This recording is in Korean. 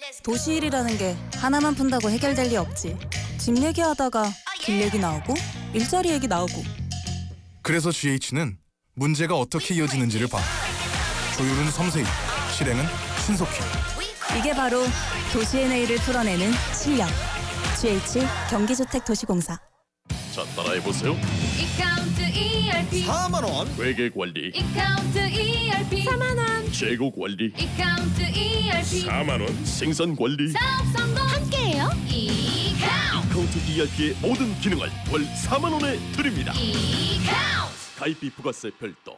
도시일이라는 게 하나만 푼다고 해결될 리 없지. 집 얘기하다가 길 얘기 나오고 일자리 얘기 나오고. 그래서 GH는 문제가 어떻게 이어지는지를 봐. 조율은 섬세히, 실행은 신속히. 이게 바로 도시의 내일을 풀어내는 실력. GH 경기주택도시공사. 자, 따라해보세요. 이카운트 ERP 4만원 회계관리, 이카운트 ERP 4만원 재고관리, 이카운트 ERP 4만원, 생산관리. 사업 성공 함께해요. 이카운트 카운트 ERP의 모든 기능을 월 4만원에 드립니다. 이카운트 가입비 부가세 별도,